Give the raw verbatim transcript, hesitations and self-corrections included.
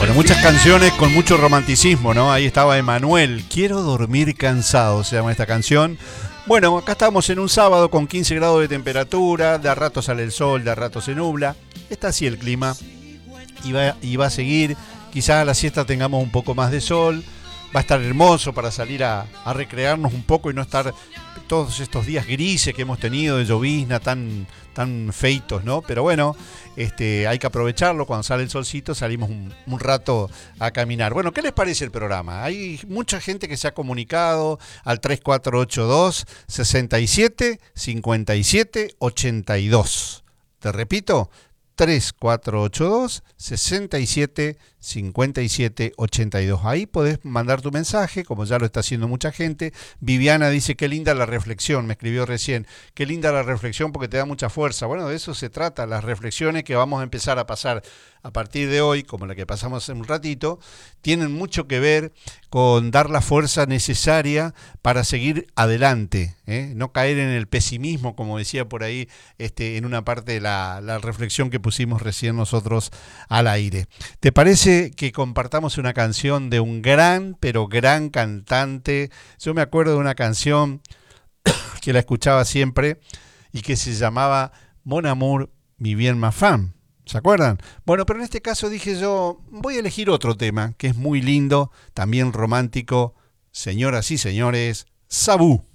Bueno, muchas canciones con mucho romanticismo, ¿no? Ahí estaba Emanuel, Quiero dormir cansado, se llama esta canción. Bueno, acá estamos en un sábado con quince grados de temperatura, de a rato sale el sol, de a rato se nubla. Está así el clima y va, y va a seguir. Quizás a la siesta tengamos un poco más de sol. Va a estar hermoso para salir a, a recrearnos un poco y no estar todos estos días grises que hemos tenido de llovizna tan, tan feitos, ¿no? Pero bueno, este, hay que aprovecharlo. Cuando sale el solcito salimos un, un rato a caminar. Bueno, ¿qué les parece el programa? Hay mucha gente que se ha comunicado al tres cuatro ocho dos, seis siete, cinco siete, ocho dos. Te repito, tres cuatro ocho dos, seis siete, cinco siete, ocho dos. Ahí podés mandar tu mensaje, como ya lo está haciendo mucha gente. Viviana dice, qué linda la reflexión, me escribió recién. Qué linda la reflexión porque te da mucha fuerza. Bueno, de eso se trata, las reflexiones que vamos a empezar a pasar a partir de hoy, como la que pasamos hace un ratito, tienen mucho que ver con dar la fuerza necesaria para seguir adelante, ¿eh? No caer en el pesimismo, como decía por ahí este, en una parte de la, la reflexión que pusimos recién nosotros al aire. ¿Te parece que compartamos una canción de un gran, pero gran cantante? Yo me acuerdo de una canción que la escuchaba siempre y que se llamaba Mon Amour, mi bien ma femme. ¿Se acuerdan? Bueno, pero en este caso dije yo, voy a elegir otro tema que es muy lindo, también romántico. Señoras y señores, Sabú.